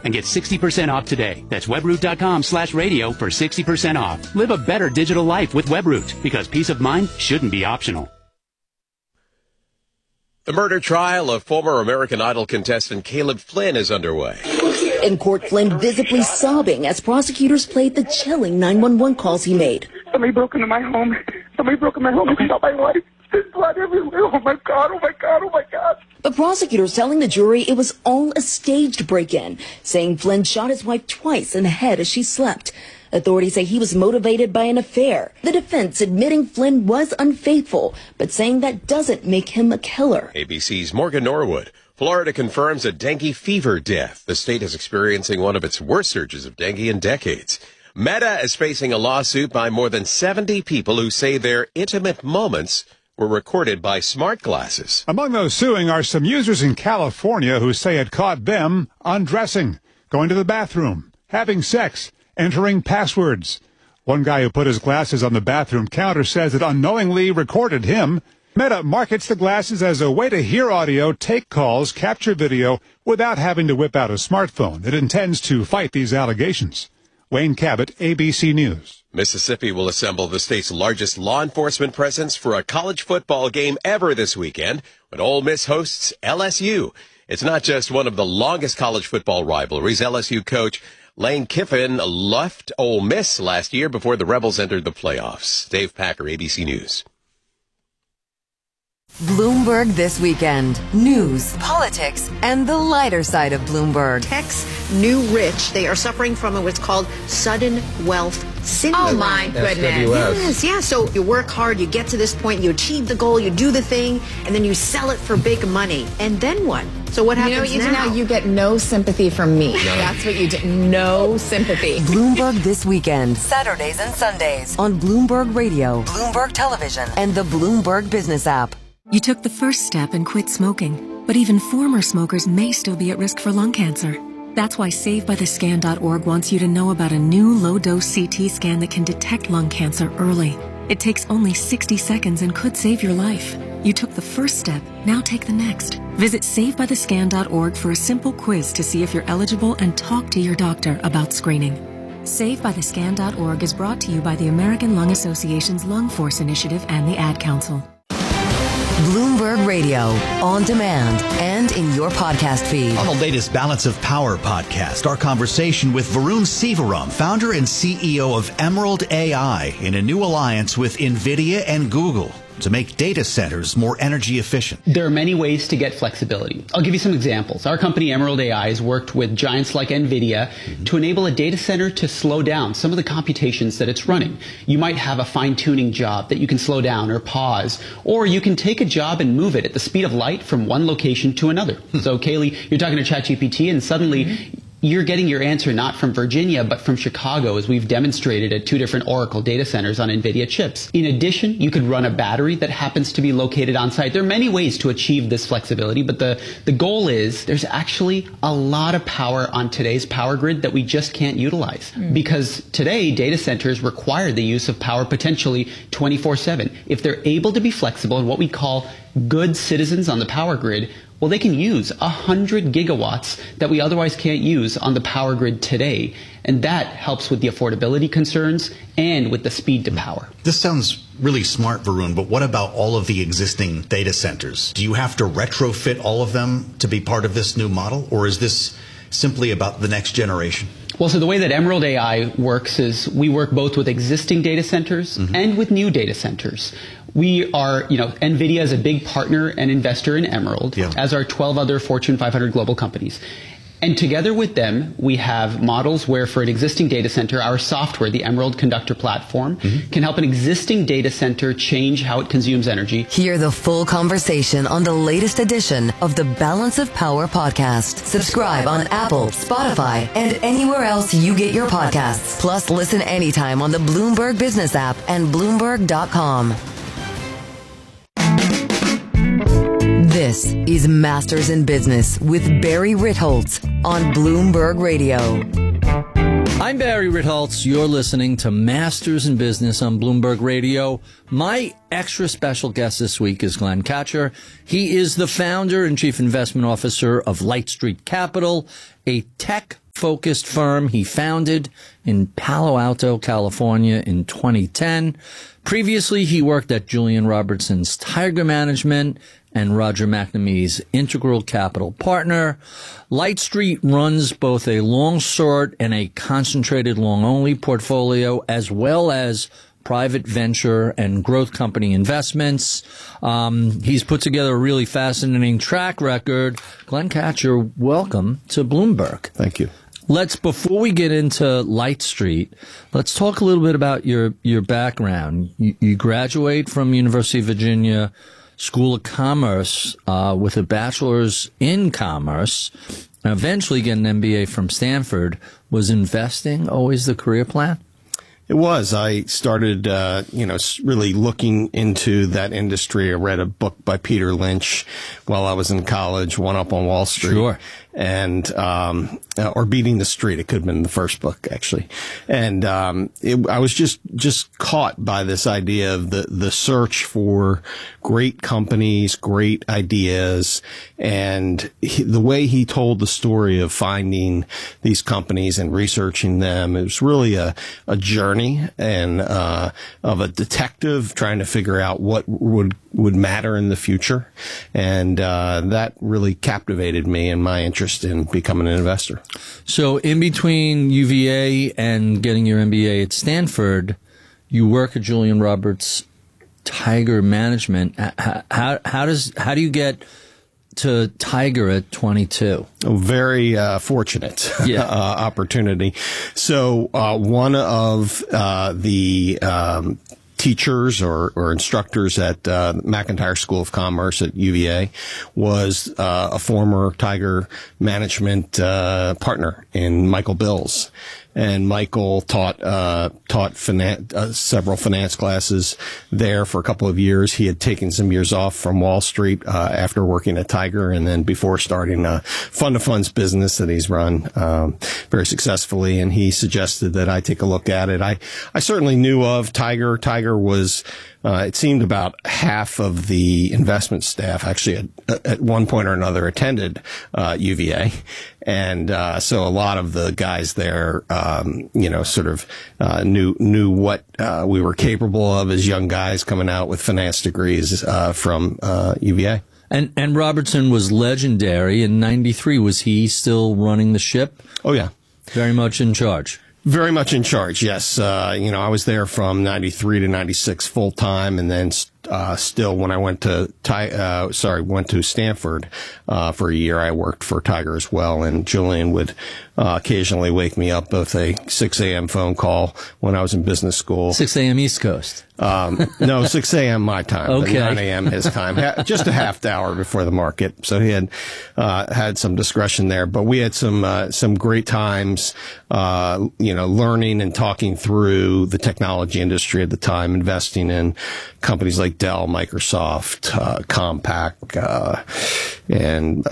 and get 60% off today. That's webroot.com/radio for 60% off. Live a better digital life with Webroot, because peace of mind shouldn't be optional. The murder trial of former American Idol contestant Caleb Flynn is underway. In court, Flynn visibly sobbing as prosecutors played the chilling 911 calls he made. Somebody broke into my home. Somebody broke in my home and shot my wife. There's blood everywhere. Oh my God, oh my God, oh my God. But prosecutors telling the jury it was all a staged break-in, saying Flynn shot his wife twice in the head as she slept. Authorities say he was motivated by an affair. The defense admitting Flynn was unfaithful, but saying that doesn't make him a killer. ABC's Morgan Norwood. Florida confirms a dengue fever death. The state is experiencing one of its worst surges of dengue in decades. Meta is facing a lawsuit by more than 70 people who say their intimate moments were recorded by smart glasses. Among those suing are some users in California who say it caught them undressing, going to the bathroom, having sex, entering passwords. One guy who put his glasses on the bathroom counter says it unknowingly recorded him. Meta markets the glasses as a way to hear audio, take calls, capture video without having to whip out a smartphone. It intends to fight these allegations. Wayne Cabot, ABC News. Mississippi will assemble the state's largest law enforcement presence for a college football game ever this weekend when Ole Miss hosts LSU. It's not just one of the longest college football rivalries. LSU coach Lane Kiffin left Ole Miss last year before the Rebels entered the playoffs. Dave Packer, ABC News. Bloomberg This Weekend. News, politics, and the lighter side of Bloomberg. Tech's new rich. They are suffering from what's called sudden wealth syndrome. Oh, my goodness. Yes, yeah. So you work hard, you get to this point, you achieve the goal, you do the thing, and then you sell it for big money. And then what? So what happens now? You get no sympathy from me. No. That's what you do. No sympathy. Bloomberg This Weekend. Saturdays and Sundays on Bloomberg Radio, Bloomberg Television, and the Bloomberg Business app. You took the first step and quit smoking, but even former smokers may still be at risk for lung cancer. That's why SaveByTheScan.org wants you to know about a new low-dose CT scan that can detect lung cancer early. It takes only 60 seconds and could save your life. You took the first step, now take the next. Visit SaveByTheScan.org for a simple quiz to see if you're eligible and talk to your doctor about screening. SaveByTheScan.org is brought to you by the American Lung Association's Lung Force Initiative and the Ad Council. Bloomberg Radio, on demand and in your podcast feed. On the latest Balance of Power podcast, our conversation with Varun Sivaram, founder and CEO of Emerald AI, in a new alliance with NVIDIA and Google to make data centers more energy efficient. There are many ways to get flexibility. I'll give you some examples. Our company, Emerald AI, has worked with giants like NVIDIA to enable a data center to slow down some of the computations that it's running. You might have a fine-tuning job that you can slow down or pause, or you can take a job and move it at the speed of light from one location to another. So, Kaylee, you're talking to ChatGPT, and suddenly you're getting your answer not from Virginia, but from Chicago, as we've demonstrated at 2 different Oracle data centers on NVIDIA chips. In addition, you could run a battery that happens to be located on site. There are many ways to achieve this flexibility, but the goal is there's actually a lot of power on today's power grid that we just can't utilize. Because today, data centers require the use of power potentially 24/7. If they're able to be flexible and what we call good citizens on the power grid, well, they can use 100 gigawatts that we otherwise can't use on the power grid today. And that helps with the affordability concerns and with the speed to power. This sounds really smart, Varun, but what about all of the existing data centers? Do you have to retrofit all of them to be part of this new model, or is this simply about the next generation? Well, so the way that Emerald AI works is we work both with existing data centers and with new data centers. We are, NVIDIA is a big partner and investor in Emerald, as are 12 other Fortune 500 global companies. And together with them, we have models where for an existing data center, our software, the Emerald Conductor platform, can help an existing data center change how it consumes energy. Hear the full conversation on the latest edition of the Balance of Power podcast. Subscribe on Apple, Spotify, and anywhere else you get your podcasts. Plus, listen anytime on the Bloomberg Business app and Bloomberg.com. This is Masters in Business with Barry Ritholtz on Bloomberg Radio. I'm Barry Ritholtz. You're listening to Masters in Business on Bloomberg Radio. My extra special guest this week is Glenn Katcher. He is the founder and chief investment officer of Light Street Capital, a tech tech-focused firm he founded in Palo Alto, California in 2010. Previously, he worked at Julian Robertson's Tiger Management and Roger McNamee's Integral Capital Partner. Light Street runs both a long short and a concentrated long only portfolio, as well as private venture and growth company investments. He's put together a really fascinating track record. Glenn Katcher, welcome to Bloomberg. Thank you. Before we get into Light Street, let's talk a little bit about your background. You graduate from University of Virginia School of Commerce with a bachelor's in commerce, and eventually get an MBA from Stanford. Was investing always the career plan? It was. I started, really looking into that industry. I read a book by Peter Lynch while I was in college, One Up on Wall Street. Sure. And, or Beating the Street. It could have been the first book, actually. And, I was just caught by this idea of the search for great companies, great ideas, and the way he told the story of finding these companies and researching them. It was really a journey and, of a detective trying to figure out what would matter in the future. And, that really captivated me and my interest in becoming an investor. So in between UVA and getting your MBA at Stanford, you work at Julian Roberts Tiger Management. How do you get to Tiger at 22? A very fortunate opportunity. So one of the teachers or instructors at McIntire School of Commerce at UVA was a former Tiger Management partner in Michael Bills. And Michael taught several finance classes there for a couple of years. He had taken some years off from Wall Street after working at Tiger, and then before starting a fund-of-funds business that he's run very successfully. And he suggested that I take a look at it. I certainly knew of Tiger. Tiger was it seemed about half of the investment staff actually at one point or another attended UVA. And so a lot of the guys there, knew what we were capable of as young guys coming out with finance degrees from UVA. And Robertson was legendary. In 93, was he still running the ship? Oh, yeah. Very much in charge. Very much in charge, yes. I was there from 93 to 96 full time, and then still when I went to Stanford for a year, I worked for Tiger as well. And Julian would occasionally wake me up with a 6 a.m. phone call when I was in business school. 6 a.m. East Coast. No, 6 a.m. my time. Okay. 9 a.m. his time. Just a half hour before the market. So he had some discretion there. But we had some great times, learning and talking through the technology industry at the time, investing in companies like Dell, Microsoft, Compaq, and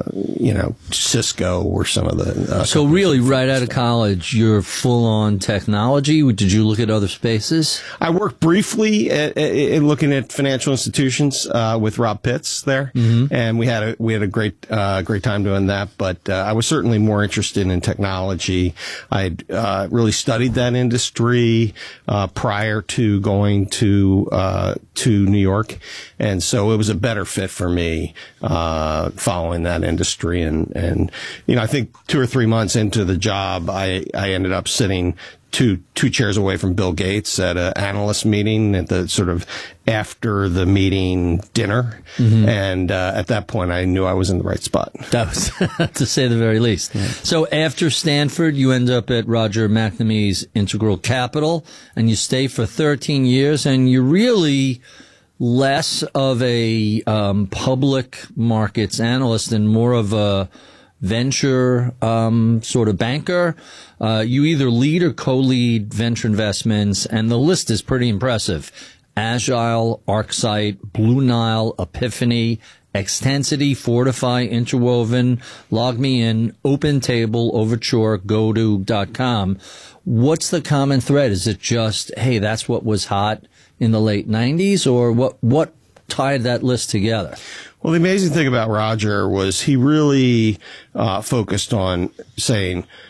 Cisco were some of the. So really, right out of college, you're full on technology. Did you look at other spaces? I worked briefly at looking at financial institutions with Rob Pitts there, and we had a great time doing that. But I was certainly more interested in technology. I'd really studied that industry prior to going to New York, and so it was a better fit for me following that industry. And I think 2 or 3 months into the job, I ended up sitting two chairs away from Bill Gates at an analyst meeting at the sort of after the meeting dinner. And at that point, I knew I was in the right spot. That was, to say the very least. Yeah. So after Stanford, you end up at Roger McNamee's Integral Capital, and you stay for 13 years, and you're really less of a public markets analyst and more of a venture sort of banker. You either lead or co-lead venture investments, and the list is pretty impressive. Agile, ArcSight, Blue Nile, Epiphany, Extensity, Fortify, Interwoven, LogMeIn, OpenTable, Overture, Goto.com. What's the common thread? Is it just, hey, that's what was hot in the late 90s, or what tied that list together? Well, the amazing thing about Roger was he really focused on saying,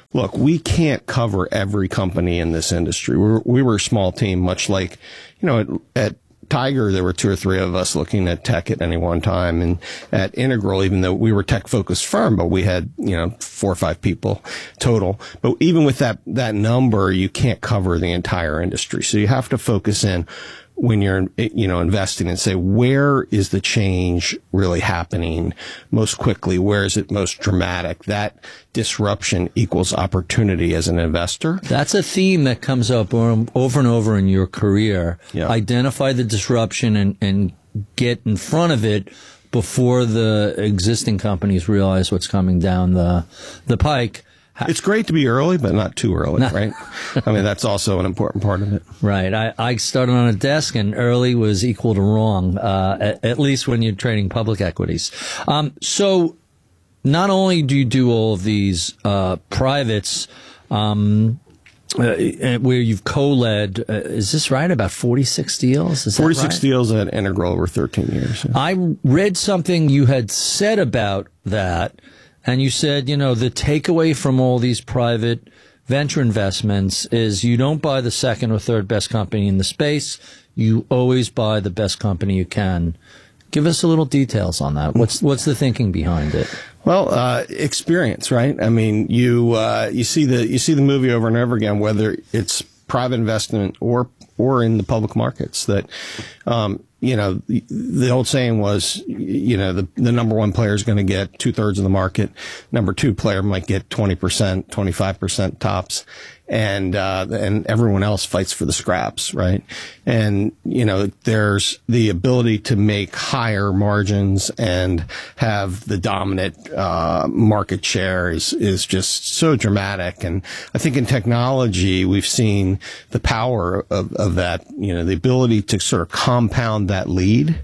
Look, we can't cover every company in this industry. We were a small team, much like, at Tiger, there were 2 or 3 of us looking at tech at any one time. And at Integral, even though we were a tech-focused firm, but we had, 4 or 5 people total. But even with that number, you can't cover the entire industry. So you have to focus in when you're, investing and say, where is the change really happening most quickly? Where is it most dramatic? That disruption equals opportunity as an investor. That's a theme that comes up over and over in your career. Yeah. Identify the disruption and get in front of it before the existing companies realize what's coming down the pike. It's great to be early, but not too early, right? I mean, that's also an important part of it. Right. I started on a desk, and early was equal to wrong, at least when you're trading public equities. So not only do you do all of these privates, where you've co-led, is this right, about 46 deals? Is 46 that right? deals at Integral over 13 years. Yeah. I read something you had said about that. And you said, the takeaway from all these private venture investments is you don't buy the second or third best company in the space. You always buy the best company you can. Give us a little details on that. What's the thinking behind it? Well, experience, right? I mean, you see the movie over and over again, whether it's private investment or in the public markets, that the old saying was, the number one player is going to get 2/3 of the market. Number 2 player might get 20%, 25% tops. And everyone else fights for the scraps, right? And, there's the ability to make higher margins and have the dominant, market share is just so dramatic. And I think in technology, we've seen the power of that, the ability to sort of compound that lead,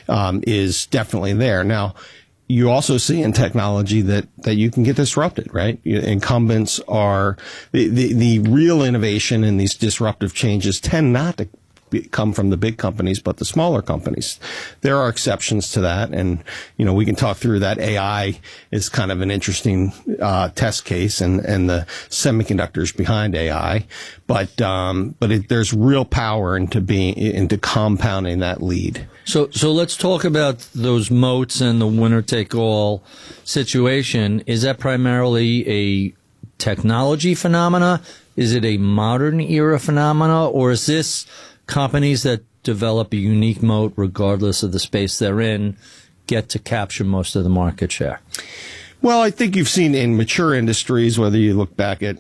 is definitely there. Now, you also see in technology that you can get disrupted, right? Incumbents are the real innovation, and these disruptive changes tend not to come from the big companies, but the smaller companies. There are exceptions to that, and we can talk through that. AI is kind of an interesting test case, and the semiconductors behind AI, but there's real power into compounding that lead. So let's talk about those moats and the winner-take-all situation. Is that primarily a technology phenomena? Is it a modern era phenomena? Or is this companies that develop a unique moat regardless of the space they're in get to capture most of the market share? Well, I think you've seen in mature industries, whether you look back at,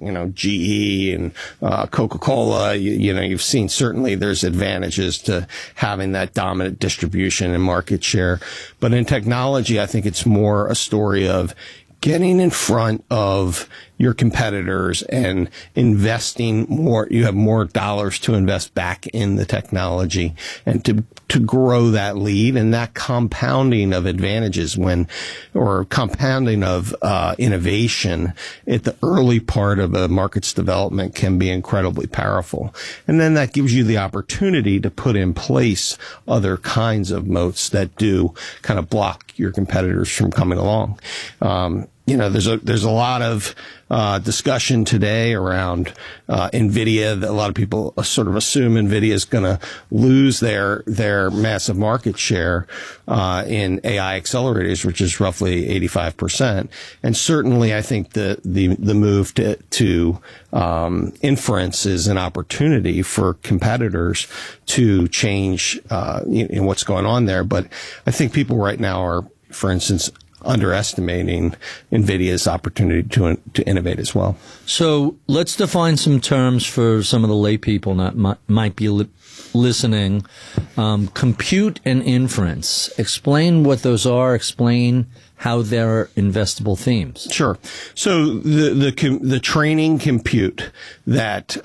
GE and Coca-Cola, you've seen certainly there's advantages to having that dominant distribution and market share. But in technology, I think it's more a story of getting in front of your competitors and investing more. You have more dollars to invest back in the technology and to grow that lead, and that compounding of advantages or compounding of innovation at the early part of a market's development can be incredibly powerful. And then that gives you the opportunity to put in place other kinds of moats that do kind of block your competitors from coming along. There's a lot of discussion today around NVIDIA. That a lot of people sort of assume NVIDIA is going to lose their massive market share in AI accelerators, which is roughly 85%. And certainly, I think the move to inference is an opportunity for competitors to change what's going on there. But I think people right now are, for instance, underestimating NVIDIA's opportunity to innovate as well. So let's define some terms for some of the lay people that might be listening. Compute and inference. Explain what those are. Explain how they're investable themes. Sure. So the training compute that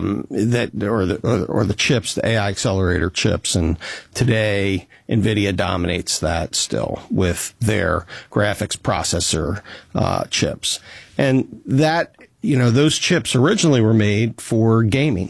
the chips, the AI accelerator chips, and today NVIDIA dominates that still with their graphics processor chips, and that. Those chips originally were made for gaming,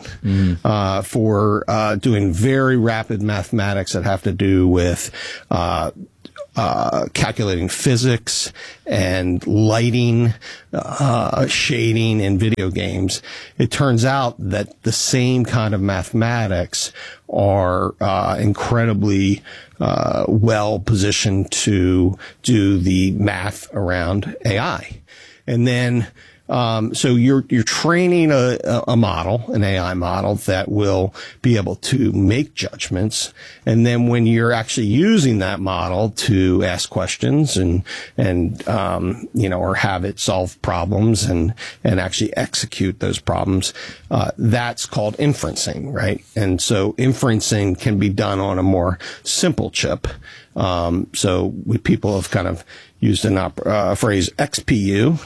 for doing very rapid mathematics that have to do with calculating physics and lighting, shading in video games, it turns out that the same kind of mathematics are incredibly well positioned to do the math around AI. And then so you're training a model, an AI model that will be able to make judgments. And then when you're actually using that model to ask questions and or have it solve problems and actually execute those problems, that's called inferencing, right? And so inferencing can be done on a more simple chip. So people have kind of used a phrase XPU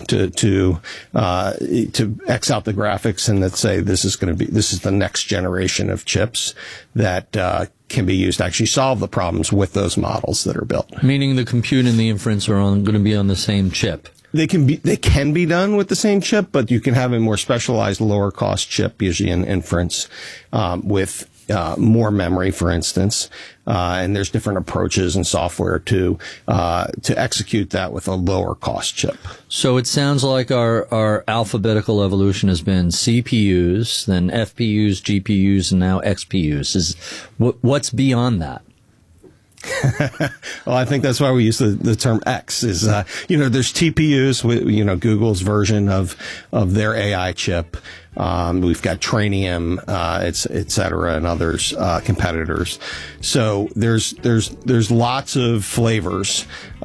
to X out the graphics and let's say this is the next generation of chips that can be used to actually solve the problems with those models that are built. Meaning the compute and the inference are going to be on the same chip. They can be done with the same chip, but you can have a more specialized, lower cost chip, usually in inference, with more memory, for instance, and there's different approaches and software to execute that with a lower cost chip. So it sounds like our alphabetical evolution has been CPUs, then FPUs, GPUs, and now XPUs. What's beyond that? Well, I think that's why we use the term X is, there's TPUs with, Google's version of their AI chip. We've got Trainium, et cetera, and others, competitors. So there's lots of flavors.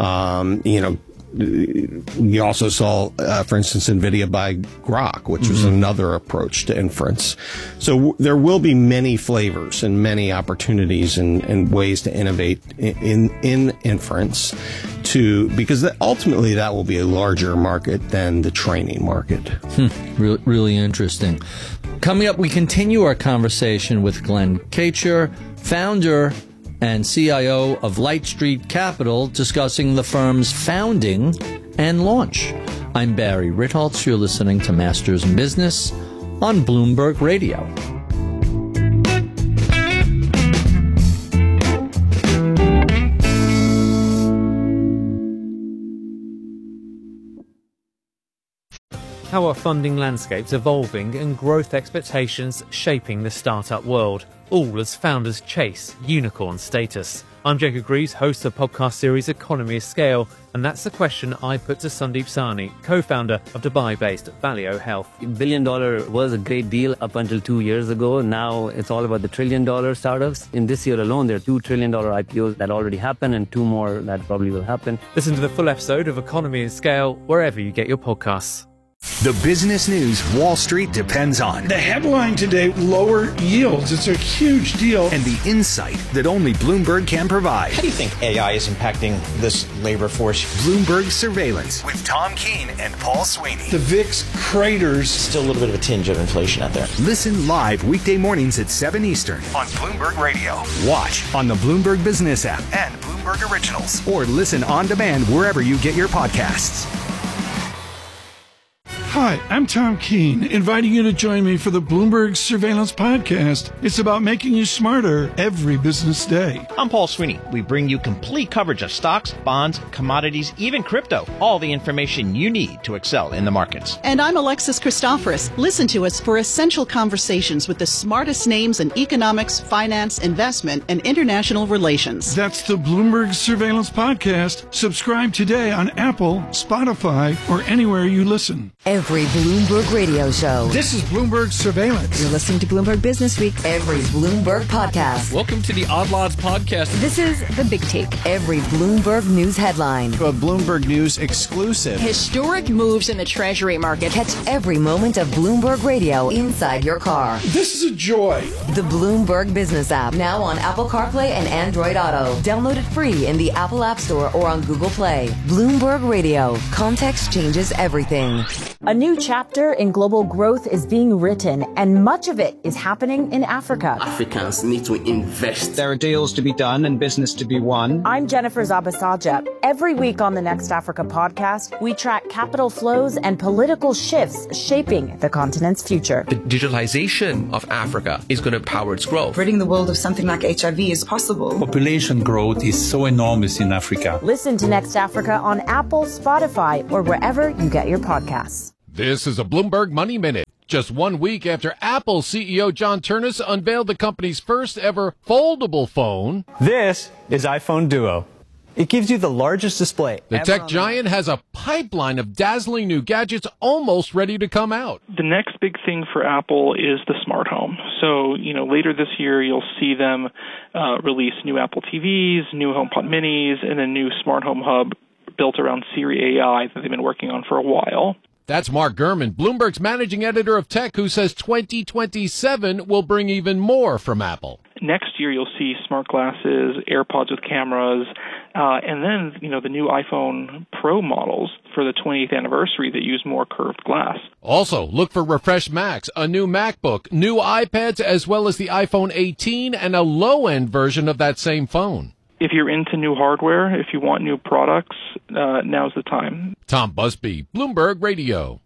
We also saw, for instance, NVIDIA buy Grok, which was another approach to inference. So there will be many flavors and many opportunities and ways to innovate in inference because ultimately that will be a larger market than the training market. Really interesting. Coming up, we continue our conversation with Glenn Kacher, founder and CIO of Light Street Capital, discussing the firm's founding and launch. I'm Barry Ritholtz. You're listening to Masters in Business on Bloomberg Radio. How are funding landscapes evolving and growth expectations shaping the startup world? All as founders chase unicorn status. I'm Jacob Greaves, host of the podcast series Economy of Scale, and that's the question I put to Sandeep Sahni, co-founder of Dubai-based Valeo Health. $1 billion was a great deal up until 2 years ago. Now it's all about the $1 trillion startups. In this year alone, there are $2 trillion IPOs that already happened and 2 more that probably will happen. Listen to the full episode of Economy of Scale wherever you get your podcasts. The business news Wall Street depends on. The headline today, lower yields. It's a huge deal. And the insight that only Bloomberg can provide. How do you think AI is impacting this labor force? Bloomberg Surveillance with Tom Keene and Paul Sweeney. The VIX craters. Still a little bit of a tinge of inflation out there. Listen live weekday mornings at 7 Eastern on Bloomberg Radio. Watch on the Bloomberg Business app and Bloomberg Originals. Or listen on demand wherever you get your podcasts. Hi, I'm Tom Keene, inviting you to join me for the Bloomberg Surveillance Podcast. It's about making you smarter every business day. I'm Paul Sweeney. We bring you complete coverage of stocks, bonds, commodities, even crypto. All the information you need to excel in the markets. And I'm Alexis Christoforous. Listen to us for essential conversations with the smartest names in economics, finance, investment, and international relations. That's the Bloomberg Surveillance Podcast. Subscribe today on Apple, Spotify, or anywhere you listen. Every Bloomberg radio show. This is Bloomberg Surveillance. You're listening to Bloomberg Business Week. Every Bloomberg podcast. Welcome to the Odd Lots podcast. This is The Big Take. Every Bloomberg News headline. A Bloomberg News exclusive. Historic moves in the Treasury market. Catch every moment of Bloomberg Radio inside your car. This is a joy. The Bloomberg Business app. Now on Apple CarPlay and Android Auto. Download it free in the Apple App Store or on Google Play. Bloomberg Radio. Context changes everything. A new chapter in global growth is being written, and much of it is happening in Africa. Africans need to invest. There are deals to be done and business to be won. I'm Jennifer Zabasaja. Every week on the Next Africa podcast, we track capital flows and political shifts shaping the continent's future. The digitalization of Africa is going to power its growth. Ridding the world of something like HIV is possible. Population growth is so enormous in Africa. Listen to Next Africa on Apple, Spotify, or wherever you get your podcasts. This is a Bloomberg Money Minute. Just 1 week after Apple CEO John Ternus unveiled the company's first ever foldable phone. This is iPhone Duo. It gives you the largest display. The tech giant has a pipeline of dazzling new gadgets almost ready to come out. The next big thing for Apple is the smart home. So, later this year you'll see them release new Apple TVs, new HomePod minis, and a new smart home hub built around Siri AI that they've been working on for a while. That's Mark Gurman, Bloomberg's managing editor of tech, who says 2027 will bring even more from Apple. Next year, you'll see smart glasses, AirPods with cameras, and then, the new iPhone Pro models for the 20th anniversary that use more curved glass. Also, look for refreshed Macs, a new MacBook, new iPads, as well as the iPhone 18 and a low-end version of that same phone. If you're into new hardware, if you want new products, now's the time. Tom Busby, Bloomberg Radio.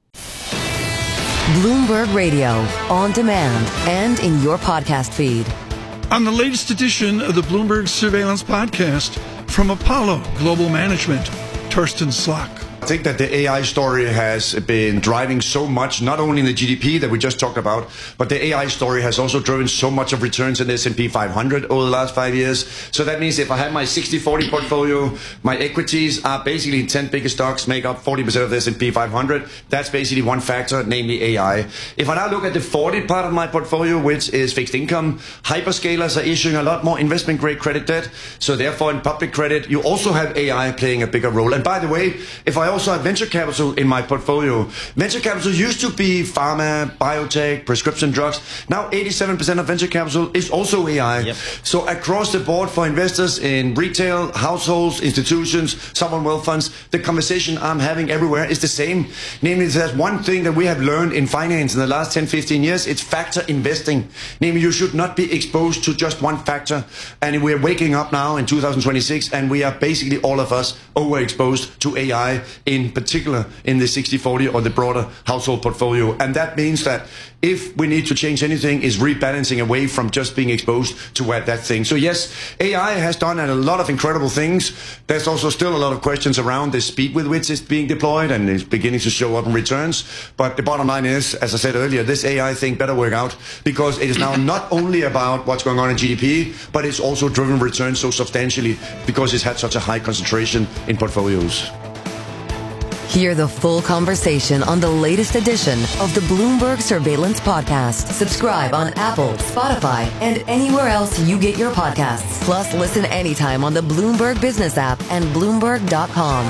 Bloomberg Radio, on demand and in your podcast feed. On the latest edition of the Bloomberg Surveillance Podcast from Apollo Global Management, Torsten Slok. I think that the AI story has been driving so much, not only in the GDP that we just talked about, but the AI story has also driven so much of returns in the S&P 500 over the last 5 years. So that means if I have my 60-40 portfolio, my equities are basically 10 biggest stocks make up 40% of the S&P 500. That's basically one factor, namely AI. If I now look at the 40 part of my portfolio, which is fixed income, hyperscalers are issuing a lot more investment-grade credit debt. So therefore, in public credit, you also have AI playing a bigger role. And by the way, if I also have venture capital in my portfolio. Venture capital used to be pharma, biotech, prescription drugs. Now 87% of venture capital is also AI. Yep. So across the board for investors in retail, households, institutions, sovereign wealth funds, the conversation I'm having everywhere is the same. Namely, there's one thing that we have learned in finance in the last 10, 15 years, it's factor investing. Namely, you should not be exposed to just one factor. And we're waking up now in 2026, and we are basically all of us overexposed to AI, in particular in the 60-40 or the broader household portfolio. And that means that if we need to change anything, is rebalancing away from just being exposed to that thing. So yes, AI has done a lot of incredible things. There's also still a lot of questions around the speed with which it's being deployed, and it's beginning to show up in returns. But the bottom line is, as I said earlier, this AI thing better work out, because it is now not only about what's going on in GDP, but it's also driven returns so substantially because it's had such a high concentration in portfolios. Hear the full conversation on the latest edition of the Bloomberg Surveillance Podcast. Subscribe on Apple, Spotify, and anywhere else you get your podcasts. Plus, listen anytime on the Bloomberg Business app and Bloomberg.com.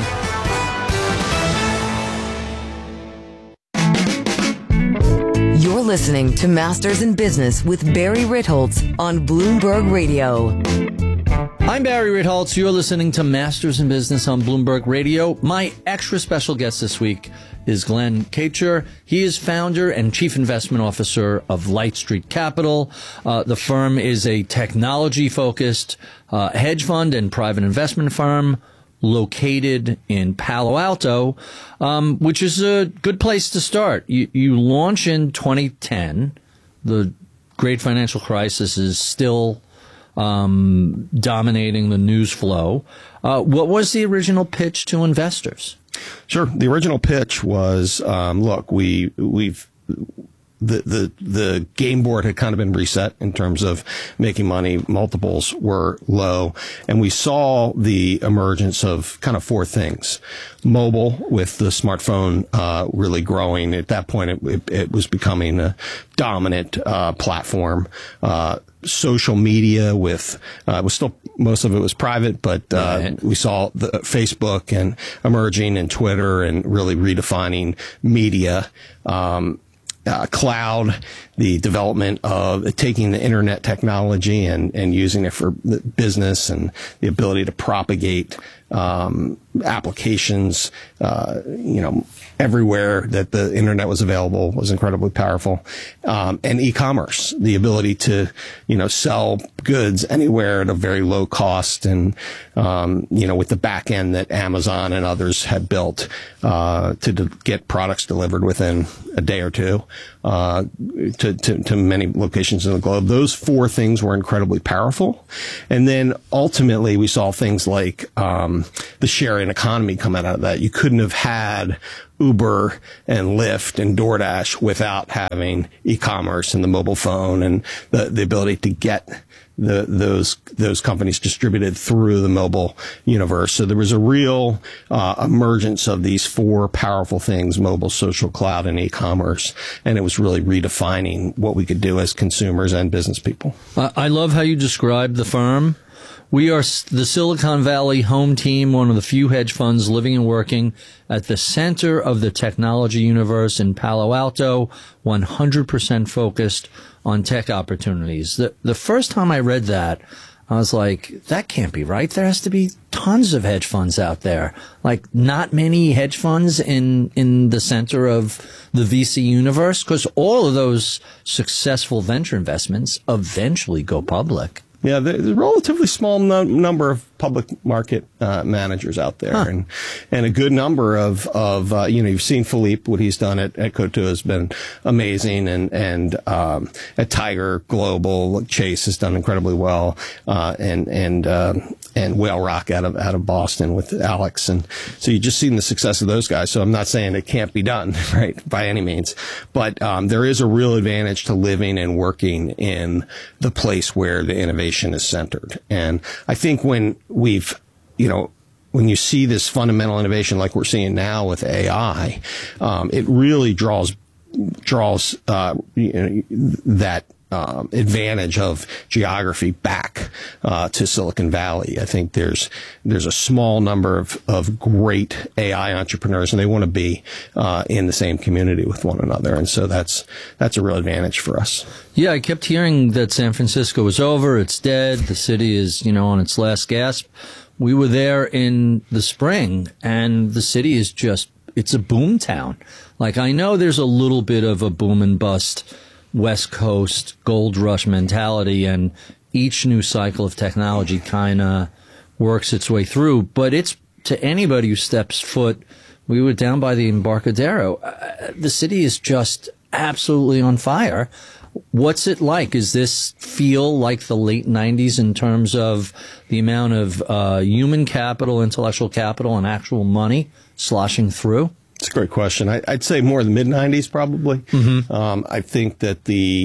You're listening to Masters in Business with Barry Ritholtz on Bloomberg Radio. I'm Barry Ritholtz. You're listening to Masters in Business on Bloomberg Radio. My extra special guest this week is Glenn Kacher. He is founder and chief investment officer of Light Street Capital. The firm is a technology-focused hedge fund and private investment firm located in Palo Alto, which is a good place to start. You launch in 2010. The great financial crisis is still dominating the news flow. What was the original pitch to investors? Sure. The original pitch was, look, the game board had kind of been reset in terms of making money. Multiples were low, and we saw the emergence of kind of four things. Mobile, with the smartphone really growing. At that point, it was becoming a dominant platform. Social media with it was still, most of it was private, but we saw the Facebook and emerging, and Twitter, and really redefining media. Cloud, the development of taking the internet technology and using it for business, and the ability to propagate applications, everywhere that the internet was available was incredibly powerful. And e-commerce, the ability to, sell goods anywhere at a very low cost and, with the back end that Amazon and others had built, to get products delivered within a day or two, to many locations in the globe. Those four things were incredibly powerful. And then ultimately we saw things like, the sharing economy come out of that. You couldn't have had Uber and Lyft and DoorDash without having e-commerce and the mobile phone and the ability to get those companies distributed through the mobile universe. So there was a real emergence of these four powerful things: mobile, social, cloud, and e-commerce. And it was really redefining what we could do as consumers and business people. I love how you describe the firm. We are the Silicon Valley home team, one of the few hedge funds living and working at the center of the technology universe in Palo Alto, 100% focused on tech opportunities. The first time I read that, I was like, that can't be right. There has to be tons of hedge funds out there. Like, not many hedge funds in the center of the VC universe, because all of those successful venture investments eventually go public. Yeah, there's a relatively small number of public market managers out there, and a good number of you've seen Philippe, what he's done at Coatue has been amazing, and at Tiger Global, Chase has done incredibly well, and Whale Rock out of Boston with Alex, and so you've just seen the success of those guys. So I'm not saying it can't be done, right, by any means, but there is a real advantage to living and working in the place where the innovation is centered. And I think when you see this fundamental innovation like we're seeing now with AI, it really draws that advantage of geography back to Silicon Valley. I think there's a small number of great AI entrepreneurs, and they want to be in the same community with one another, and so that's a real advantage for us. Yeah, I kept hearing that San Francisco was over, it's dead, the city is on its last gasp. We were there in the spring, and the city is it's a boom town. Like, I know there's a little bit of a boom and bust West Coast gold rush mentality, and each new cycle of technology kind of works its way through. But it's, to anybody who steps foot, we were down by the Embarcadero. The city is just absolutely on fire. What's it like? Does this feel like the late 90s in terms of the amount of human capital, intellectual capital, and actual money sloshing through? It's a great question. I'd say more the mid-90s probably. Mm-hmm. I think that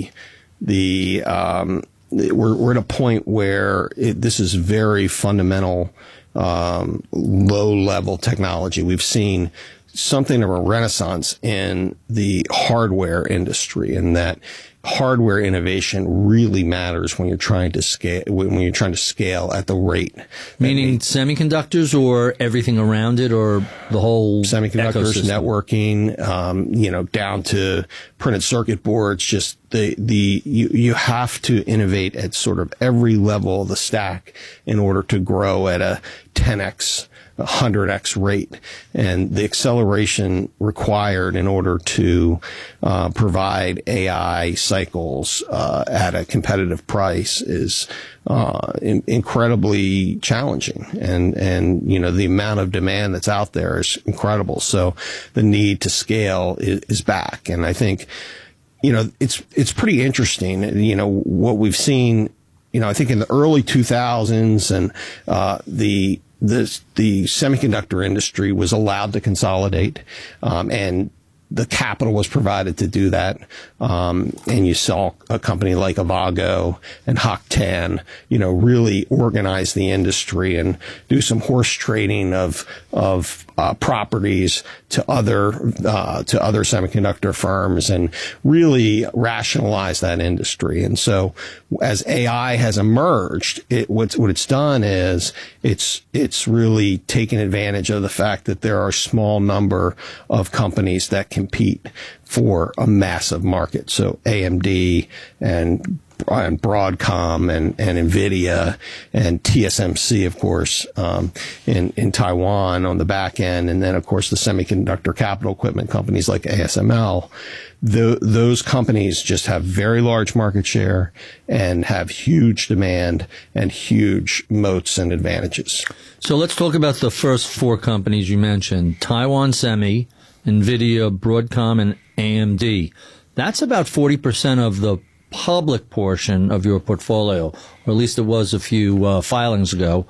we're at a point where this is very fundamental, low-level technology. We've seen something of a renaissance in the hardware industry, and that hardware innovation really matters when you're trying to scale at the rate. Meaning semiconductors or everything around it, or the whole semiconductors, ecosystem? Networking, down to printed circuit boards. Just you have to innovate at sort of every level of the stack in order to grow at a 10x, 100x rate, and the acceleration required in order to provide AI cycles at a competitive price is incredibly challenging, and the amount of demand that's out there is incredible. So the need to scale is back, and I think it's pretty interesting. What we've seen. I think in the early 2000s, and the semiconductor industry was allowed to consolidate, and the capital was provided to do that. And you saw a company like Avago and Hock Tan, really organize the industry and do some horse trading of properties to other semiconductor firms, and really rationalize that industry. And so as AI has emerged, what it's done is it's really taken advantage of the fact that there are a small number of companies that compete for a massive market. So AMD and Broadcom and NVIDIA and TSMC, of course, in Taiwan on the back end. And then, of course, the semiconductor capital equipment companies like ASML. Those companies just have very large market share and have huge demand and huge moats and advantages. So let's talk about the first four companies you mentioned: Taiwan Semi, NVIDIA, Broadcom, and AMD. That's about 40% of the public portion of your portfolio, or at least it was a few filings ago.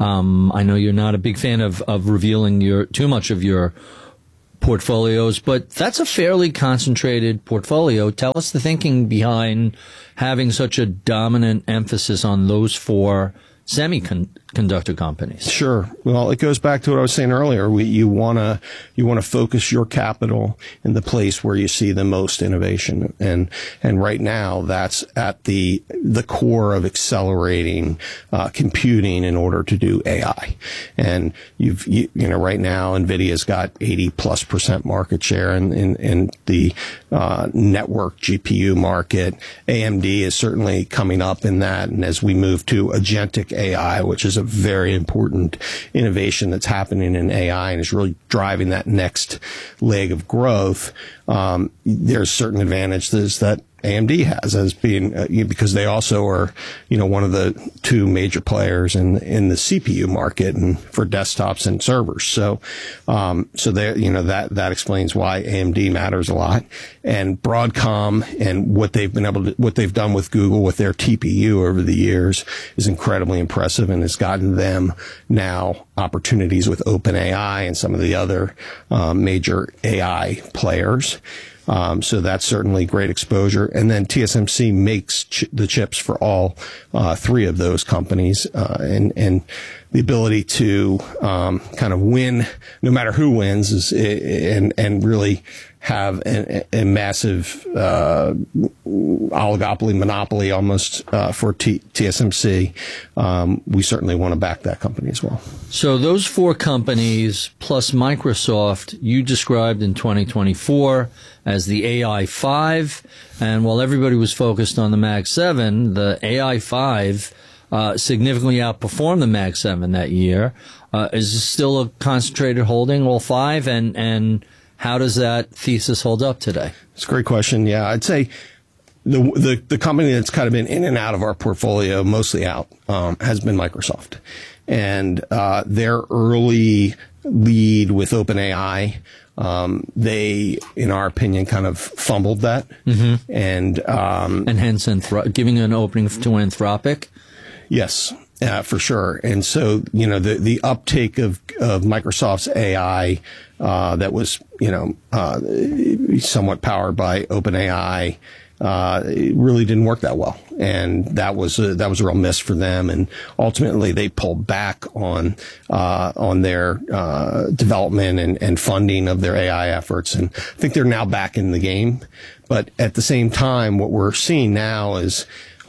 I know you're not a big fan of revealing too much of your portfolios, but that's a fairly concentrated portfolio. Tell us the thinking behind having such a dominant emphasis on those four semiconductor companies. Sure. Well, it goes back to what I was saying earlier. You want to focus your capital in the place where you see the most innovation, and right now that's at the core of accelerating computing in order to do AI. And you know right now NVIDIA's got 80+% market share in the network GPU market. AMD is certainly coming up in that, and as we move to agentic AI, which is a very important innovation that's happening in AI and is really driving that next leg of growth, there's certain advantages that AMD has as being because they also are, one of the two major players in the CPU market and for desktops and servers. So there, that explains why AMD matters a lot. And Broadcom and what they've done with Google with their TPU over the years is incredibly impressive and has gotten them now opportunities with OpenAI and some of the other major AI players. So that's certainly great exposure. And then TSMC makes the chips for all three of those companies, and the ability to kind of win, no matter who wins, and really have a massive oligopoly, monopoly almost for TSMC. We certainly want to back that company as well. So those four companies plus Microsoft you described in 2024 as the AI 5, and while everybody was focused on the Mag 7, the AI 5 significantly outperformed the Mag 7 that year. Is this still a concentrated holding, all five, and how does that thesis hold up today? It's a great question. Yeah, I'd say the company that's kind of been in and out of our portfolio, mostly out, has been Microsoft. And their early lead with OpenAI, they, in our opinion, kind of fumbled that. Mm-hmm. And hence giving an opening to Anthropic? Yes. For sure. And so, the uptake of Microsoft's AI, that was, somewhat powered by OpenAI, it really didn't work that well. And that was a real miss for them. And ultimately they pulled back on their, development and funding of their AI efforts. And I think they're now back in the game. But at the same time, what we're seeing now is,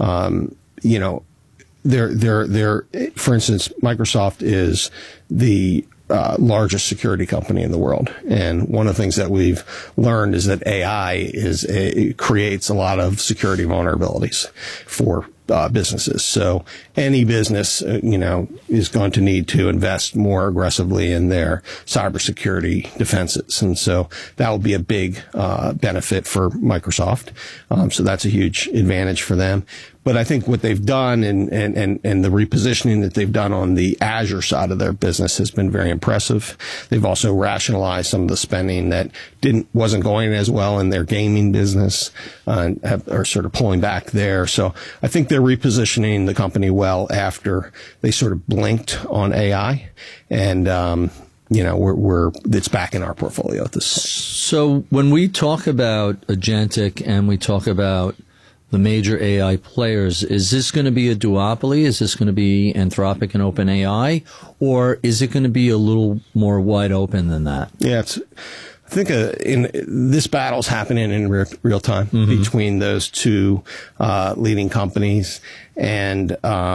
they're, for instance, Microsoft is the largest security company in the world. And one of the things that we've learned is that AI creates a lot of security vulnerabilities for businesses. So any business, is going to need to invest more aggressively in their cybersecurity defenses. And so that will be a big benefit for Microsoft. So that's a huge advantage for them. But I think what they've done and the repositioning that they've done on the Azure side of their business has been very impressive. They've also rationalized some of the spending that wasn't going as well in their gaming business, and are sort of pulling back there. So I think they're repositioning the company well after they sort of blinked on AI, and it's back in our portfolio at this point. So when we talk about agentic and we talk about the major AI players, is this going to be a duopoly? Is this going to be Anthropic and OpenAI? Or is it going to be a little more wide open than that? Yeah, I think this battle's happening in real time between those two leading companies. And,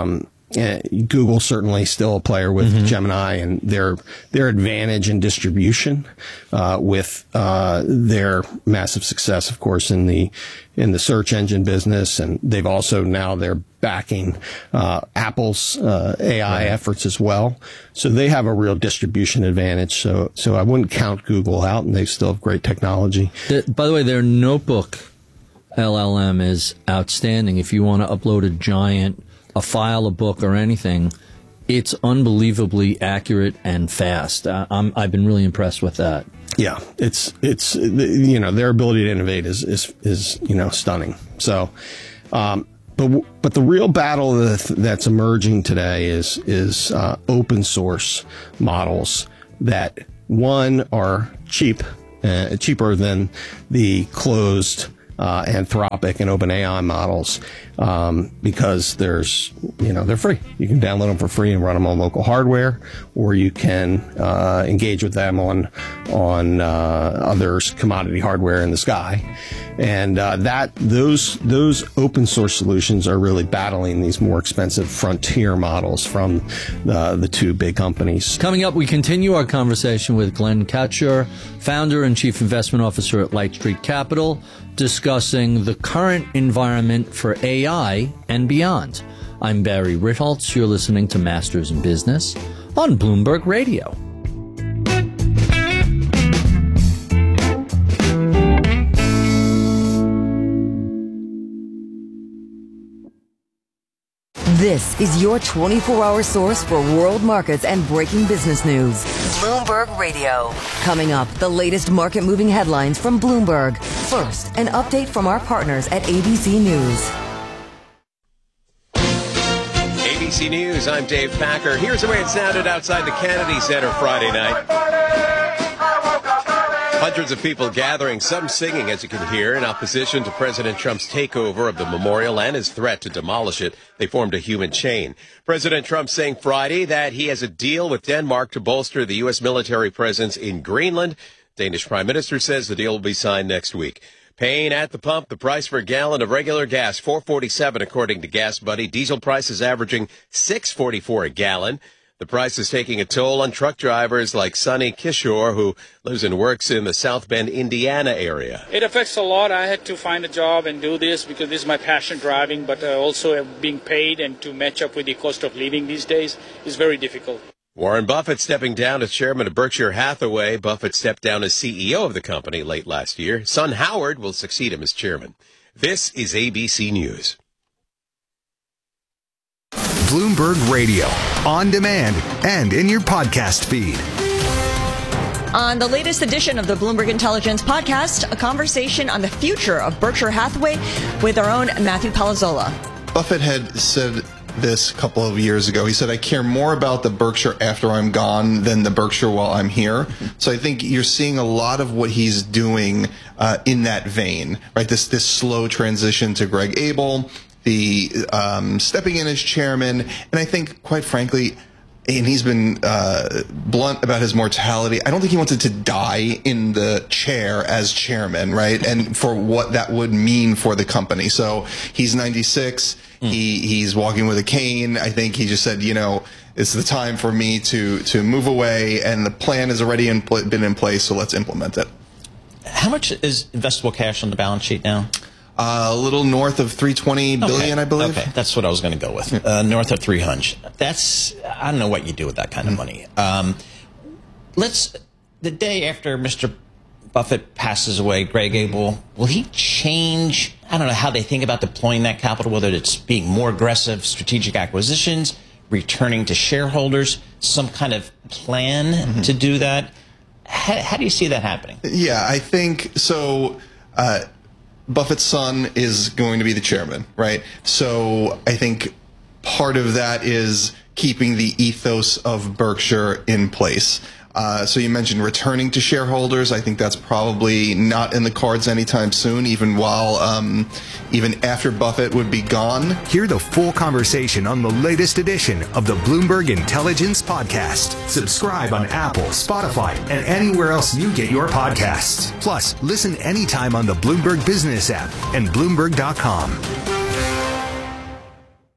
Google certainly still a player with Gemini and their advantage in distribution, with their massive success, of course, in the search engine business, and they've also now they're backing Apple's AI efforts as well. So they have a real distribution advantage. So I wouldn't count Google out, and they still have great technology. By the way, their notebook LLM is outstanding. If you want to upload a file, a book, or anything, it's unbelievably accurate and fast. I've been really impressed with that. Yeah, it's their ability to innovate is stunning. So, but the real battle that's emerging today is open source models that are cheaper than the closed Anthropic and OpenAI models, because they're free. You can download them for free and run them on local hardware, or you can engage with them on others' commodity hardware in the sky. And those open source solutions are really battling these more expensive frontier models from the two big companies. Coming up, we continue our conversation with Glenn Katscher, founder and chief investment officer at Light Street Capital, discussing the current environment for AI and beyond. I'm Barry Ritholtz. You're listening to Masters in Business on Bloomberg Radio. This is your 24-hour source for world markets and breaking business news. Bloomberg Radio. Coming up, the latest market-moving headlines from Bloomberg. First, an update from our partners at ABC News. ABC News, I'm Dave Packer. Here's the way it sounded outside the Kennedy Center Friday night. Hundreds of people gathering, some singing, as you can hear, in opposition to President Trump's takeover of the memorial and his threat to demolish it. They formed a human chain. President Trump saying Friday that he has a deal with Denmark to bolster the U.S. military presence in Greenland. Danish Prime Minister says the deal will be signed next week. Paying at the pump, the price for a gallon of regular gas, $4.47 according to Gas Buddy. Diesel prices averaging $6.44 a gallon. The price is taking a toll on truck drivers like Sonny Kishore, who lives and works in the South Bend, Indiana area. It affects a lot. I had to find a job and do this because this is my passion, driving, but also being paid and to match up with the cost of living these days is very difficult. Warren Buffett stepping down as chairman of Berkshire Hathaway. Buffett stepped down as CEO of the company late last year. Son Howard will succeed him as chairman. This is ABC News. Bloomberg Radio, on demand and in your podcast feed. On the latest edition of the Bloomberg Intelligence Podcast, a conversation on the future of Berkshire Hathaway with our own Matthew Palazzola. Buffett had said this a couple of years ago. He said, I care more about the Berkshire after I'm gone than the Berkshire while I'm here. So I think you're seeing a lot of what he's doing in that vein, right? This slow transition to Greg Abel, the stepping in as chairman, and I think, quite frankly, and he's been blunt about his mortality, I don't think he wanted to die in the chair as chairman, right? And for what that would mean for the company. So he's 96. He's walking with a cane. I think he just said, it's the time for me to move away, and the plan has already been in place, so let's implement it. How much is investable cash on the balance sheet now? A little north of $320 billion, I believe. Okay, that's what I was going to go with. North of 300. I don't know what you do with that kind of money. The day after Mr. Buffett passes away, Greg Abel, will he change, I don't know, how they think about deploying that capital, whether it's being more aggressive, strategic acquisitions, returning to shareholders, some kind of plan to do that? How do you see that happening? Yeah, I think so. Buffett's son is going to be the chairman, right? So I think part of that is keeping the ethos of Berkshire in place. So you mentioned returning to shareholders. I think that's probably not in the cards anytime soon, even after Buffett would be gone. Hear the full conversation on the latest edition of the Bloomberg Intelligence Podcast. Subscribe on Apple, Spotify, and anywhere else you get your podcasts. Plus, listen anytime on the Bloomberg Business app and Bloomberg.com.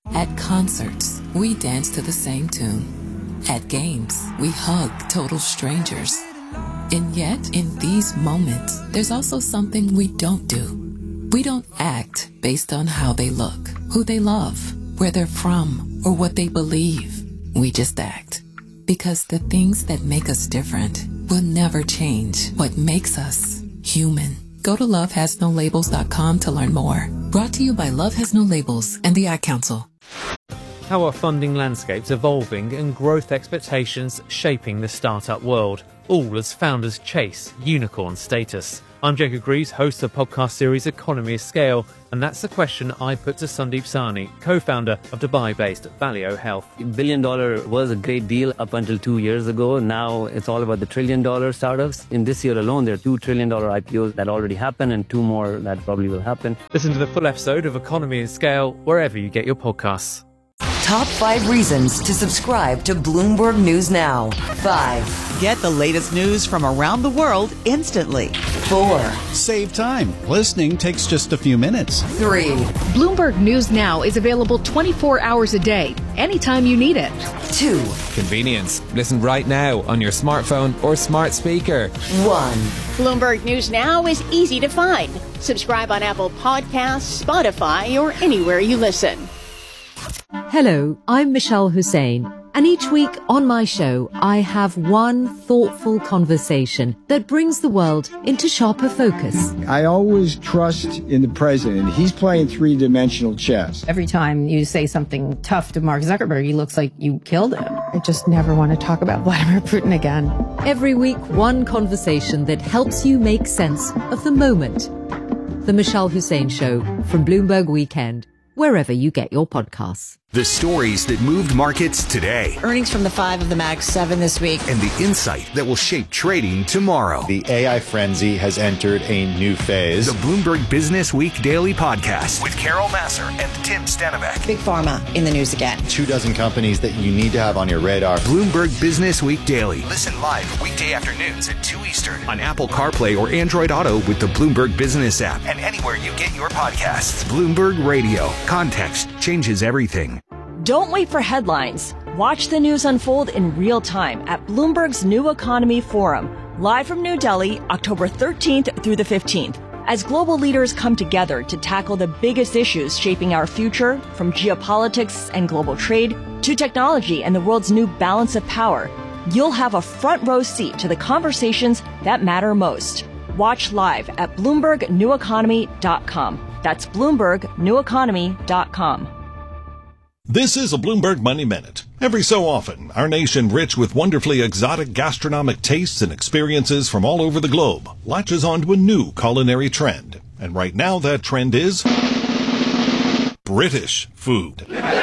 At concerts, we dance to the same tune. At games, we hug total strangers. And yet, in these moments, there's also something we don't do. We don't act based on how they look, who they love, where they're from, or what they believe. We just act. Because the things that make us different will never change what makes us human. Go to lovehasnolabels.com to learn more. Brought to you by Love Has No Labels and the Ad Council. How are funding landscapes evolving and growth expectations shaping the startup world, all as founders chase unicorn status? I'm Jacob Greaves, host of the podcast series Economy of Scale, and that's the question I put to Sandeep Sahni, co-founder of Dubai-based Valeo Health. $1 billion was a great deal up until 2 years ago. Now it's all about the $1 trillion startups. In this year alone, there are $2 trillion IPOs that already happened and 2 more that probably will happen. Listen to the full episode of Economy of Scale wherever you get your podcasts. Top 5 reasons to subscribe to Bloomberg News Now. 5. Get the latest news from around the world instantly. 4. Save time. Listening takes just a few minutes. 3. Bloomberg News Now is available 24 hours a day, anytime you need it. 2. Convenience. Listen right now on your smartphone or smart speaker. 1. Bloomberg News Now is easy to find. Subscribe on Apple Podcasts, Spotify, or anywhere you listen. Hello, I'm Michelle Hussein, and each week on my show, I have one thoughtful conversation that brings the world into sharper focus. I always trust in the president. He's playing three-dimensional chess. Every time you say something tough to Mark Zuckerberg, he looks like you killed him. I just never want to talk about Vladimir Putin again. Every week, one conversation that helps you make sense of the moment. The Michelle Hussein Show from Bloomberg Weekend, wherever you get your podcasts. The stories that moved markets today. Earnings from the 5 of the Mag 7 this week. And the insight that will shape trading tomorrow. The AI frenzy has entered a new phase. The Bloomberg Business Week Daily Podcast with Carol Massar and Tim Stenbeck. Big Pharma in the news again. 24 companies that you need to have on your radar. Bloomberg Business Week Daily. Listen live weekday afternoons at 2 Eastern on Apple CarPlay or Android Auto with the Bloomberg Business app and anywhere you get your podcasts. Bloomberg Radio. Context changes everything. Don't wait for headlines. Watch the news unfold in real time at Bloomberg's New Economy Forum, live from New Delhi, October 13th through the 15th. As global leaders come together to tackle the biggest issues shaping our future, from geopolitics and global trade to technology and the world's new balance of power, you'll have a front row seat to the conversations that matter most. Watch live at BloombergNewEconomy.com. That's BloombergNewEconomy.com. This is a Bloomberg Money Minute. Every so often, our nation, rich with wonderfully exotic gastronomic tastes and experiences from all over the globe, latches onto a new culinary trend. And right now, that trend is British food.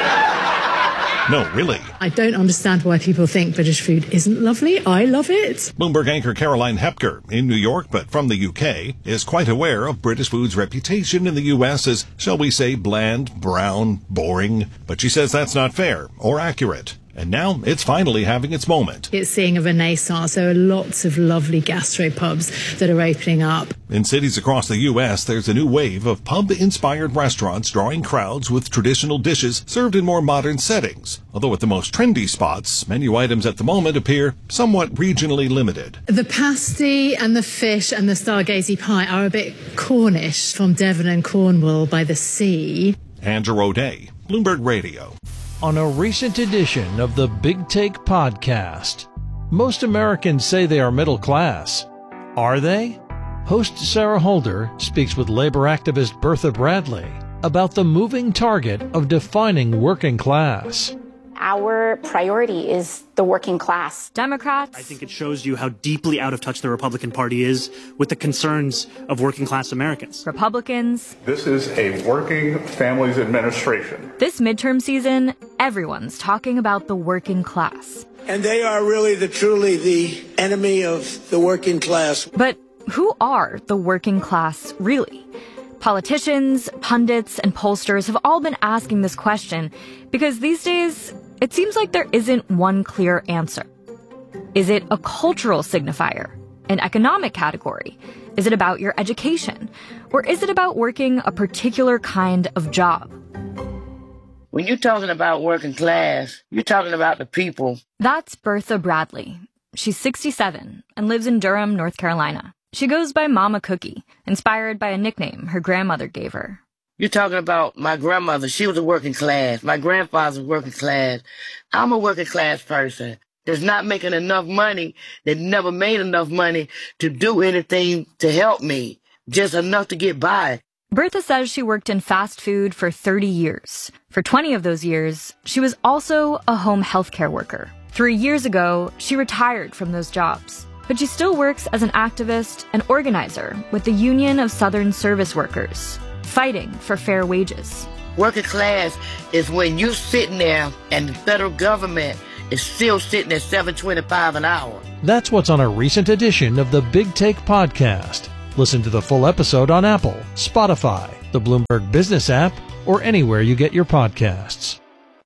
No, really. I don't understand why people think British food isn't lovely. I love it. Bloomberg anchor Caroline Hepker, in New York but from the UK, is quite aware of British food's reputation in the US as, shall we say, bland, brown, boring. But she says that's not fair or accurate. And now it's finally having its moment. It's seeing a renaissance. There are lots of lovely gastropubs that are opening up. In cities across the U.S., there's a new wave of pub-inspired restaurants drawing crowds with traditional dishes served in more modern settings. Although at the most trendy spots, menu items at the moment appear somewhat regionally limited. The pasty and the fish and the stargazy pie are a bit Cornish, from Devon and Cornwall by the sea. Andrew O'Day, Bloomberg Radio. On a recent edition of the Big Take podcast, most Americans say they are middle class. Are they? Host Sarah Holder speaks with labor activist Bertha Bradley about the moving target of defining working class. Our priority is the working class. Democrats. I think it shows you how deeply out of touch the Republican Party is with the concerns of working class Americans. Republicans. This is a working families administration. This midterm season, everyone's talking about the working class. And they are really truly the enemy of the working class. But who are the working class really? Politicians, pundits, and pollsters have all been asking this question because these days, it seems like there isn't one clear answer. Is it a cultural signifier? An economic category? Is it about your education? Or is it about working a particular kind of job? When you're talking about working class, you're talking about the people. That's Bertha Bradley. She's 67 and lives in Durham, North Carolina. She goes by Mama Cookie, inspired by a nickname her grandmother gave her. You're talking about my grandmother. She was a working class. My grandfather was working class. I'm a working class person that's not making enough money, that never made enough money to do anything to help me, just enough to get by. Bertha says she worked in fast food for 30 years. For 20 of those years, she was also a home healthcare worker. 3 years ago, she retired from those jobs. But she still works as an activist and organizer with the Union of Southern Service Workers, fighting for fair wages. Working class is when you're sitting there and the federal government is still sitting at $7.25 an hour. That's what's on a recent edition of the Big Take Podcast. Listen to the full episode on Apple, Spotify, the Bloomberg Business app, or anywhere you get your podcasts.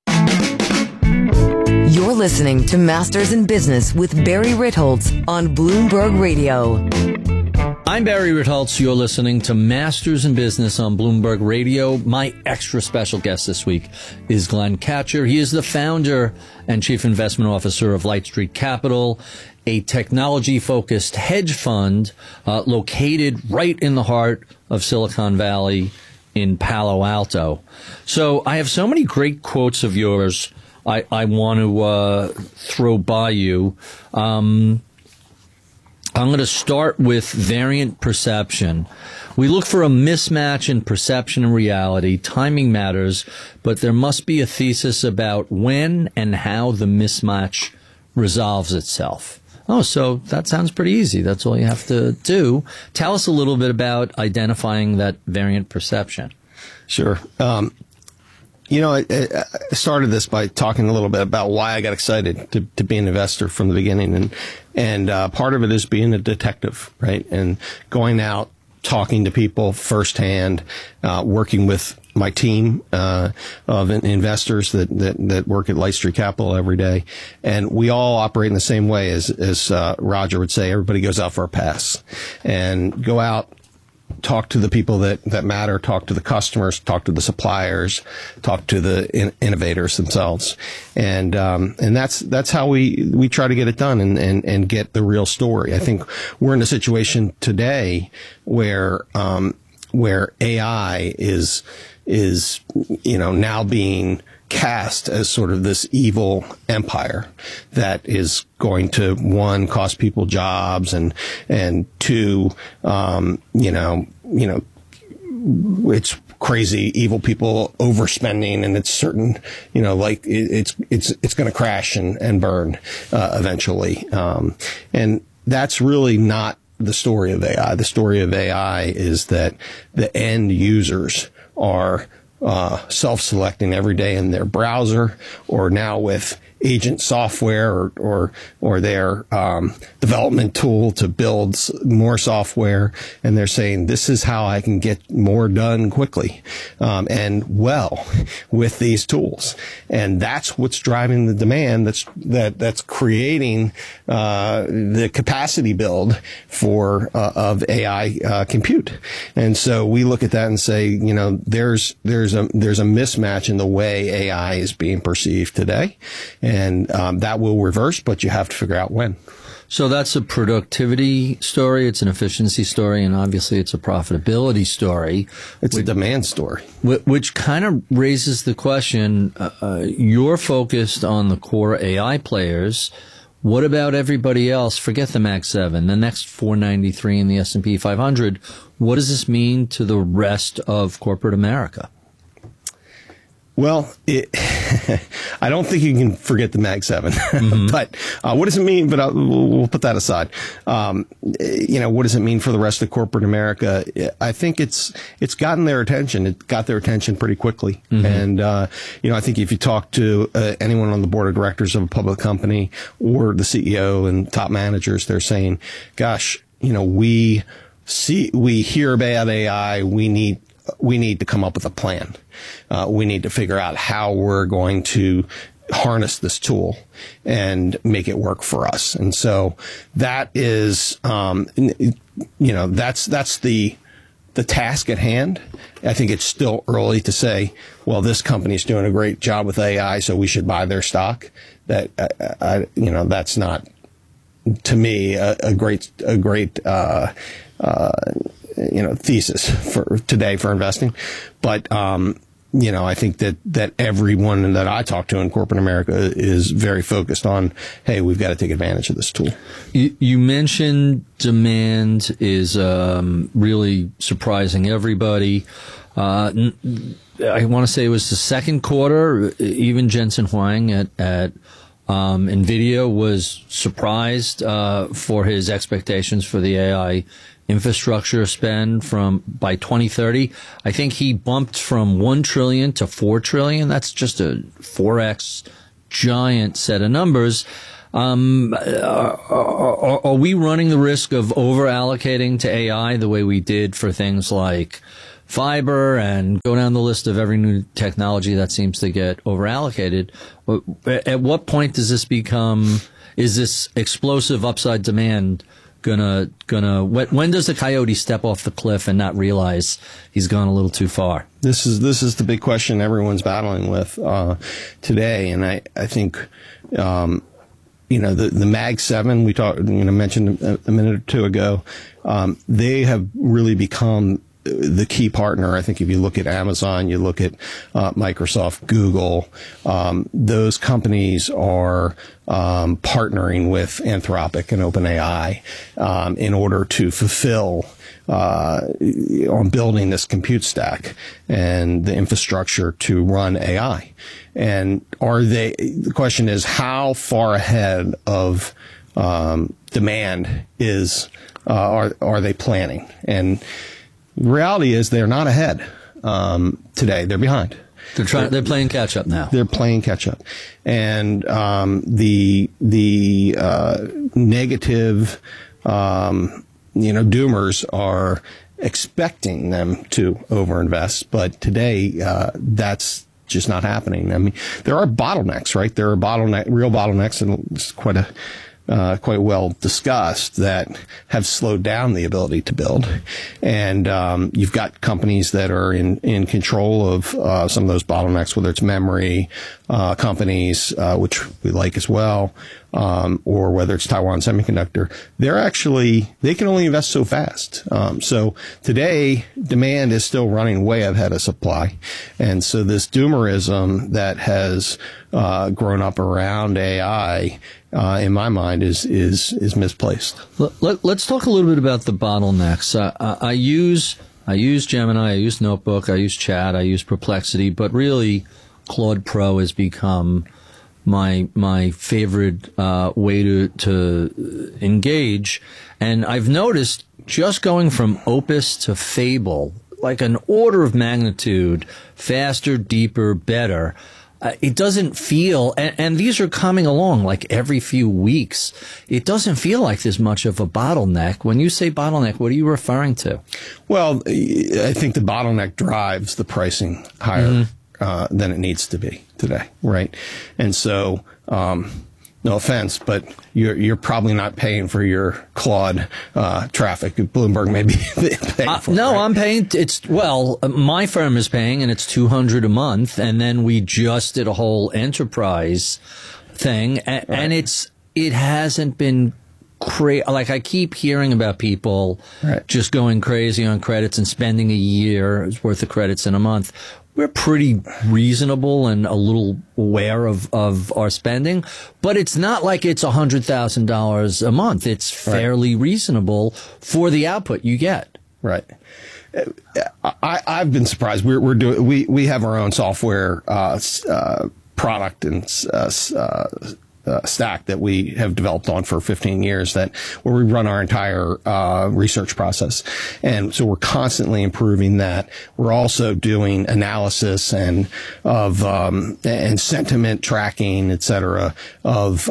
You're listening to Masters in Business with Barry Ritholtz on Bloomberg Radio. I'm Barry Ritholtz. You're listening to Masters in Business on Bloomberg Radio. My extra special guest this week is Glenn Katcher. He is the founder and chief investment officer of Light Street Capital, a technology-focused hedge fund located right in the heart of Silicon Valley in Palo Alto. So I have so many great quotes of yours I want to throw by you. I'm going to start with variant perception. We look for a mismatch in perception and reality. Timing matters, but there must be a thesis about when and how the mismatch resolves itself. Oh, so that sounds pretty easy. That's all you have to do. Tell us a little bit about identifying that variant perception. Sure. I started this by talking a little bit about why I got excited to be an investor from the beginning. And part of it is being a detective, right? And going out, talking to people firsthand, working with my team of investors that work at Light Street Capital every day. And we all operate in the same way as Roger would say. Everybody goes out for a pass and go out, talk to the people that matter, talk to the customers, talk to the suppliers, talk to the innovators themselves. And that's how we try to get it done and get the real story. I think we're in a situation today where AI is now being cast as sort of this evil empire that is going to, one, cost people jobs, and two, it's crazy, evil people overspending, and it's certain, it's going to crash and burn eventually. And that's really not the story of AI. The story of AI is that the end users are self-selecting every day in their browser, or now with agent software or their development tool to build more software, and they're saying, this is how I can get more done quickly and well with these tools. And that's what's driving the demand that's creating the capacity build for of AI compute. And so we look at that and say, there's a mismatch in the way AI is being perceived today. And that will reverse, but you have to figure out when. So that's a productivity story, it's an efficiency story, and obviously it's a profitability story. It's a demand story. Which kind of raises the question, you're focused on the core AI players. What about everybody else? Forget the Mag 7, the next 493 in the S&P 500. What does this mean to the rest of corporate America? Well, I don't think you can forget the Mag 7. Mm-hmm. But what does it mean? But we'll put that aside. What does it mean for the rest of corporate America? I think it's gotten their attention. It got their attention pretty quickly. Mm-hmm. And, I think if you talk to anyone on the board of directors of a public company or the CEO and top managers, they're saying, gosh, we hear about AI. We need to come up with a plan. We need to figure out how we're going to harness this tool and make it work for us. And so that is, that's the task at hand, I think it's still early to say, well, this company's doing a great job with AI, so we should buy their stock. That, that's not, to me, a great thesis for today for investing. But, I think that everyone that I talk to in corporate America is very focused on, hey, we've got to take advantage of this tool. You mentioned demand is really surprising everybody. I want to say it was the second quarter. Even Jensen Huang at NVIDIA was surprised for his expectations for the AI infrastructure spend by 2030. I think he bumped from $1 trillion to $4 trillion. That's just a 4x giant set of numbers. Are we running the risk of over allocating to AI the way we did for things like fiber and go down the list of every new technology that seems to get over allocated? At what point does this is this explosive upside demand when does the coyote step off the cliff and not realize he's gone a little too far? This is the big question everyone's battling with today, and I think the Mag 7 we mentioned a minute or two ago, they have really become the key partner. I think if you look at Amazon, you look at Microsoft, Google, those companies are partnering with Anthropic and OpenAI in order to fulfill on building this compute stack and the infrastructure to run AI. And the question is, how far ahead of demand are they planning? And the reality is they're not ahead today. They're behind. They're playing catch up now. They're playing catch up, and the negative doomers are expecting them to overinvest, but today that's just not happening. I mean, there are bottlenecks, right? There are real bottlenecks, and it's quite well discussed, that have slowed down the ability to build. And you've got companies that are in control of some of those bottlenecks, whether it's memory companies, which we like as well, or whether it's Taiwan Semiconductor. They can only invest so fast. So today, demand is still running way ahead of supply. And so this doomerism that has grown up around AI, in my mind, is misplaced. Let's talk a little bit about the bottlenecks. I use Gemini, I use Notebook, I use Chat, I use Perplexity, but really Claude Pro has become my favorite way to engage. And I've noticed just going from Opus to Fable, like an order of magnitude faster, deeper, better. It doesn't feel, and these are coming along like every few weeks. It doesn't feel like there's much of a bottleneck. When you say bottleneck, what are you referring to? Well, I think the bottleneck drives the pricing higher than it needs to be today, right? And so, no offense, but you're probably not paying for your Claude traffic. Bloomberg may be paying for it. No, right? I'm paying. My firm is paying, and it's $200 a month. And then we just did a whole enterprise thing, and it hasn't been crazy. Like, I keep hearing about people just going crazy on credits and spending a year's worth of credits in a month. We're pretty reasonable and a little aware of our spending, but it's not like it's $100,000 a month. It's fairly reasonable for the output you get. Right. I've been surprised. We have our own software product and stack that we have developed on for 15 years where we run our entire research process. And so we're constantly improving that. We're also doing analysis and sentiment tracking, et cetera, of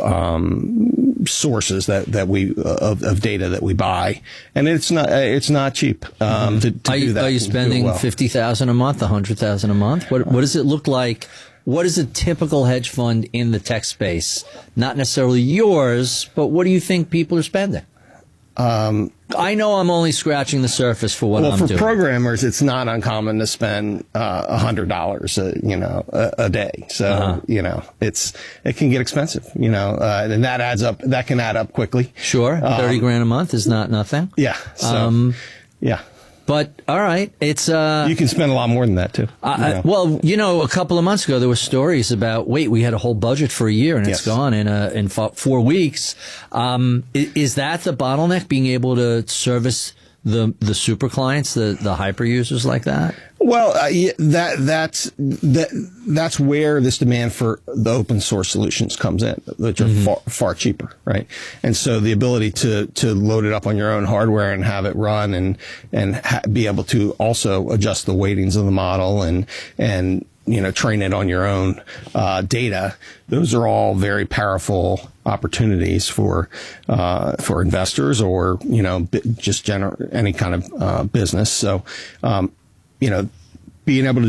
sources that we of data that we buy. And it's not cheap to do that. Are you spending $50,000 a month, $100,000 a month? What does it look like? What is a typical hedge fund in the tech space? Not necessarily yours, but what do you think people are spending? I know I'm only scratching the surface for what I'm doing. Well, for programmers, it's not uncommon to spend $100, a day. So, it can get expensive, and that adds up. That can add up quickly. Sure, $30,000 a month is not nothing. Yeah. So, yeah. But all right, it's you can spend a lot more than that too. Well, a couple of months ago there were stories about we had a whole budget for a year and it's gone in 4 weeks. Is that the bottleneck, being able to service the super clients, the hyper users like that? Well, that's where this demand for the open source solutions comes in, which are far cheaper, right? And so the ability to load it up on your own hardware and have it run and be able to also adjust the weightings of the model and train it on your own data. Those are all very powerful opportunities for investors or just any kind of business. So being able to